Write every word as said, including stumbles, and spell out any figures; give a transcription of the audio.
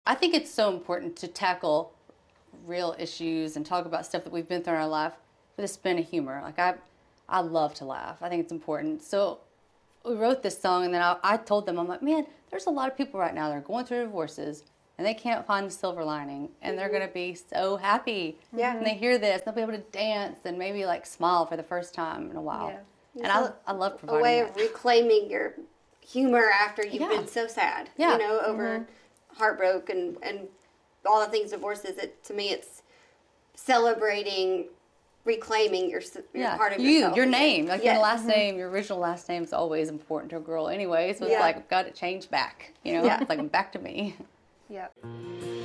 I think it's so important to tackle real issues and talk about stuff that we've been through in our life with a spin of humor. Like, I I love to laugh. I think it's important. So we wrote this song, and then I, I told them, I'm like, man, there's a lot of people right now that are going through divorces, and they can't find the silver lining, and they're going to be so happy yeah. when they hear this. They'll be able to dance and maybe, like, smile for the first time in a while. Yeah. And I, I love providing a way that. of reclaiming your humor after you've yeah. been so sad, yeah. you know, over mm-hmm. heartbreak and, and all the things divorces. It, to me, it's celebrating, reclaiming your, your yeah. part of you, yourself. your name. Like, yes. your last mm-hmm. name, your original last name is always important to a girl anyway, so it's yeah. like, I've got to change back. You know, yeah. it's like, back to me. Yep.